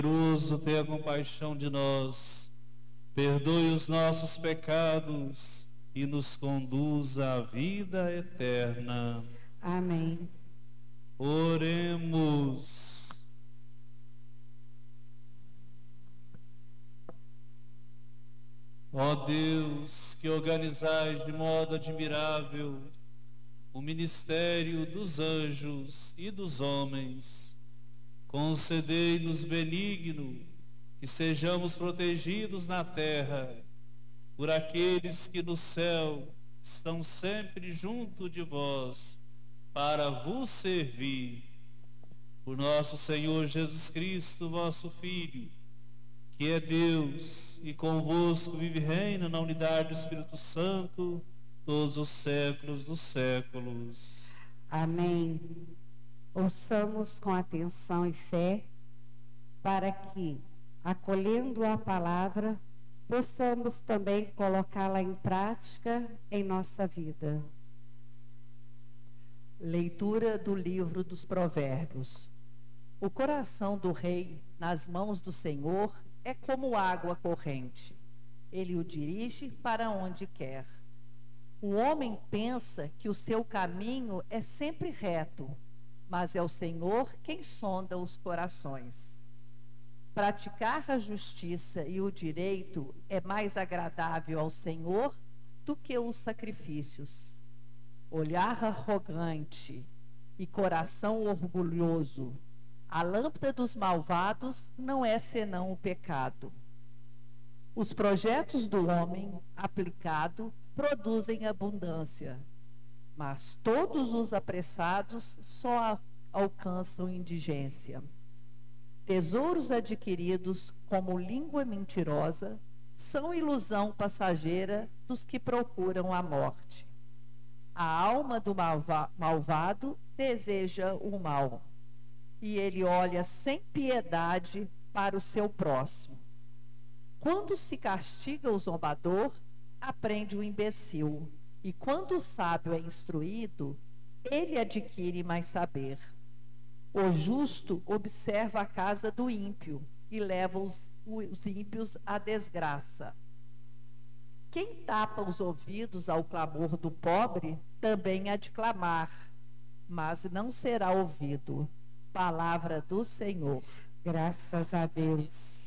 Poderoso, tenha compaixão de nós, perdoe os nossos pecados e nos conduza à vida eterna. Amém. Oremos. Ó Deus, que organizais de modo admirável o ministério dos anjos e dos homens, concedei-nos benigno que sejamos protegidos na terra por aqueles que no céu estão sempre junto de vós para vos servir. Por nosso Senhor Jesus Cristo, vosso Filho, que é Deus e convosco vive e reina na unidade do Espírito Santo, todos os séculos dos séculos. Amém. Ouçamos com atenção e fé, para que, acolhendo a palavra, possamos também colocá-la em prática em nossa vida. Leitura do livro dos Provérbios. O coração do rei nas mãos do Senhor é como água corrente. Ele o dirige para onde quer. O homem pensa que o seu caminho é sempre reto, mas é o Senhor quem sonda os corações. Praticar a justiça e o direito é mais agradável ao Senhor do que os sacrifícios. Olhar arrogante e coração orgulhoso, a lâmpada dos malvados não é senão o pecado. Os projetos do homem aplicado produzem abundância, mas todos os apressados só alcançam indigência. Tesouros adquiridos como língua mentirosa são ilusão passageira dos que procuram a morte. A alma do malvado deseja o mal, e ele olha sem piedade para o seu próximo. Quando se castiga o zombador, aprende o imbecil, e quando o sábio é instruído, ele adquire mais saber. O justo observa a casa do ímpio e leva os ímpios à desgraça. Quem tapa os ouvidos ao clamor do pobre também há de clamar, mas não será ouvido. Palavra do Senhor. Graças a Deus.